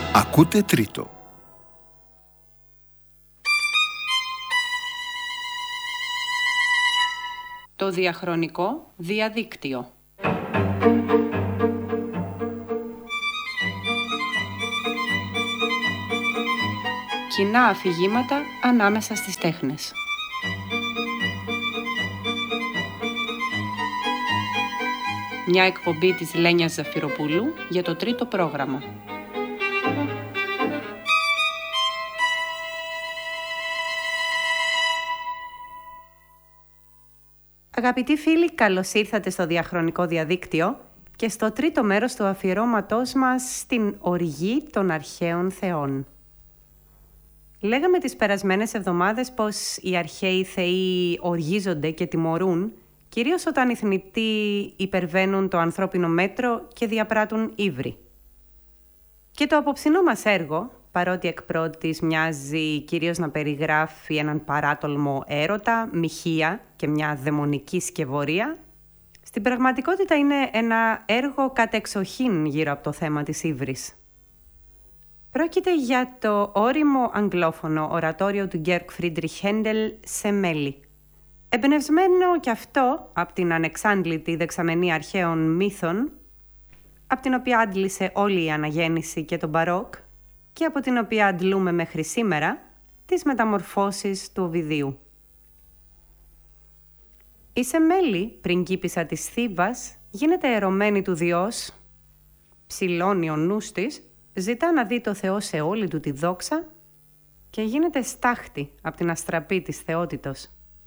Ακούτε τρίτο. Το διαχρονικό διαδίκτυο. Κοινά αφηγήματα ανάμεσα στις τέχνες. Μια εκπομπή της Λένιας Ζαφυροπούλου για το τρίτο πρόγραμμα. Αγαπητοί φίλοι, καλώς ήρθατε στο διαχρονικό διαδίκτυο και στο τρίτο μέρος του αφιερώματός μας στην οργή των αρχαίων θεών. Λέγαμε τις περασμένες εβδομάδες πως οι αρχαίοι θεοί οργίζονται και τιμωρούν, κυρίως όταν οι θνητοί υπερβαίνουν το ανθρώπινο μέτρο και διαπράττουν ύβρι. Και το απόψινό μας έργο, παρότι εκ πρώτης μοιάζει κυρίως να περιγράφει έναν παράτολμο έρωτα, μοιχεία και μια δαιμονική σκευωρία, στην πραγματικότητα είναι ένα έργο κατεξοχήν γύρω από το θέμα της ύβρης. Πρόκειται για το ώριμο αγγλόφωνο ορατόριο του Georg Friedrich Händel σε μέλη. Εμπνευσμένο κι αυτό από την ανεξάντλητη δεξαμενή αρχαίων μύθων, από την οποία άντλησε όλη η αναγέννηση και το μπαρόκ και από την οποία αντλούμε μέχρι σήμερα τις μεταμορφώσεις του Οβιδίου. Η Σεμέλη, πριγκίπισσα της Θήβας, γίνεται ερωμένη του Διός, ψηλώνει ο νους της, ζητά να δει το Θεό σε όλη του τη δόξα και γίνεται στάχτη από την αστραπή της θεότητος.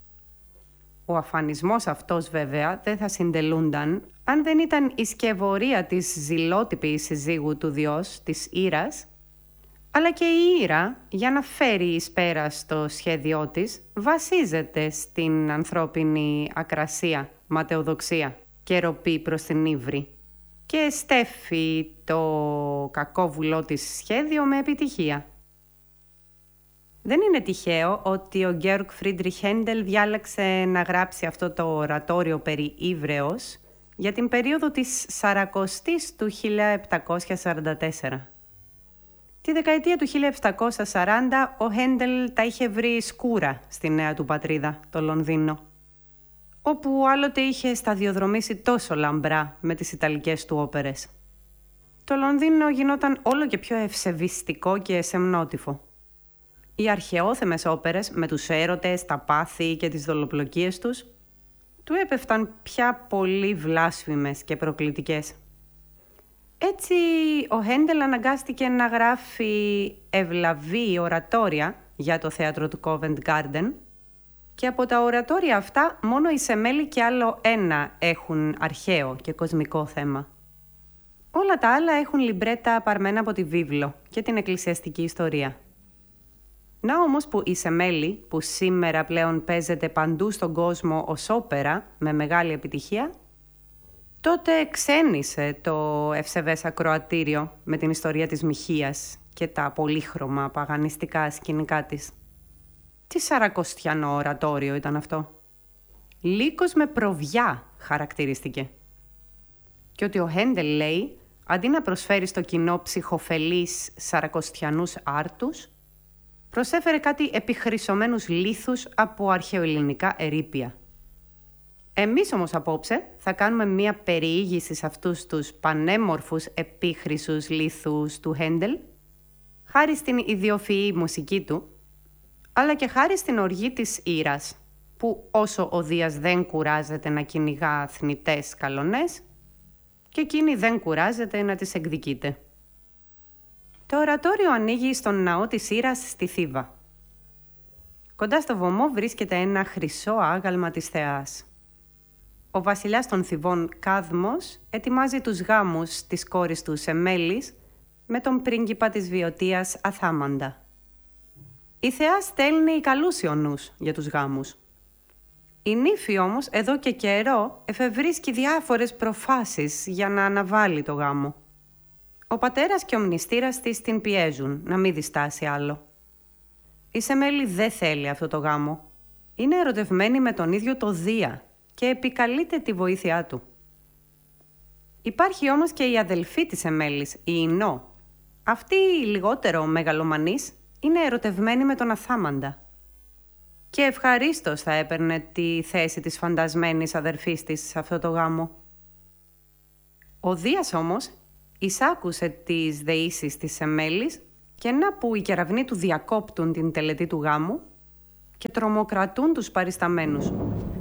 Ο αφανισμός αυτός βέβαια δεν θα συντελούνταν αν δεν ήταν η σκευωρία της ζηλότυπης συζύγου του Διός, της Ήρας, αλλά και η Ήρα, για να φέρει εις πέρα στο σχέδιό της, βασίζεται στην ανθρώπινη ακρασία, ματαιοδοξία και ροπή προς την ύβρη και στέφει το κακόβουλό της σχέδιο με επιτυχία. Δεν είναι τυχαίο ότι ο Georg Friedrich Händel διάλεξε να γράψει αυτό το ορατόριο περί ύβρεως για την περίοδο της Σαρακοστής του 1744. Τη δεκαετία του 1740 ο Händel τα είχε βρει σκούρα στη νέα του πατρίδα, το Λονδίνο, όπου άλλοτε είχε σταδιοδρομήσει τόσο λαμπρά με τις ιταλικές του όπερες. Το Λονδίνο γινόταν όλο και πιο ευσεβιστικό και σεμνότυφο. Οι αρχαιόθεμες όπερες με τους έρωτες, τα πάθη και τις δολοπλοκίες τους του έπεφταν πια πολύ βλάσφημες και προκλητικές. Έτσι ο Händel αναγκάστηκε να γράφει ευλαβή ορατόρια για το θέατρο του Covent Garden και από τα ορατόρια αυτά μόνο η Σεμέλη και άλλο ένα έχουν αρχαίο και κοσμικό θέμα. Όλα τα άλλα έχουν λιμπρέτα παρμένα από τη βίβλο και την εκκλησιαστική ιστορία. Να όμως που η Σεμέλη, που σήμερα πλέον παίζεται παντού στον κόσμο ως όπερα με μεγάλη επιτυχία, τότε ξένησε το ευσεβές ακροατήριο με την ιστορία της μοιχείας και τα πολύχρωμα παγανιστικά σκηνικά της. Τι σαρακοστιανό ορατόριο ήταν αυτό. Λύκος με προβιά χαρακτηρίστηκε. Και ότι ο Händel λέει, αντί να προσφέρει στο κοινό ψυχοφελείς σαρακοστιανούς άρτους, προσέφερε κάτι επιχρυσωμένους λίθους από αρχαιοελληνικά ερείπια. Εμείς όμως απόψε θα κάνουμε μία περιήγηση σε αυτούς τους πανέμορφους επίχρυσους λίθους του Händel, χάρη στην ιδιοφυή μουσική του, αλλά και χάρη στην οργή της Ήρας, που όσο ο Δίας δεν κουράζεται να κυνηγά θνητές καλονές, και εκείνη δεν κουράζεται να τις εκδικείται. Το ορατόριο ανοίγει στον ναό της Ήρας στη Θήβα. Κοντά στο βωμό βρίσκεται ένα χρυσό άγαλμα της θεάς. Ο βασιλιάς των Θηβών Κάδμος ετοιμάζει τους γάμους της κόρης του Σεμέλης με τον πρίγκιπα της Βιωτίας Αθάμαντα. Η θεά στέλνει καλούς ιονούς για τους γάμους. Η νύφη όμως εδώ και καιρό εφευρίσκει διάφορες προφάσεις για να αναβάλει το γάμο. Ο πατέρας και ο μνηστήρας της την πιέζουν να μην διστάσει άλλο. Η Σεμέλη δεν θέλει αυτό το γάμο. Είναι ερωτευμένη με τον ίδιο το Δία και επικαλείται τη βοήθειά του. Υπάρχει όμως και η αδελφή της Σεμέλης, η Ινώ, Αυτή η λιγότερο μεγαλομανής είναι ερωτευμένη με τον Αθάμαντα και ευχαρίστως θα έπαιρνε τη θέση της φαντασμένης αδερφής της σε αυτό το γάμο. Ο Δίας όμως εισάκουσε τις δεήσεις της Σεμέλης και να που οι κεραυνοί του διακόπτουν την τελετή του γάμου και τρομοκρατούν τους παρισταμένους.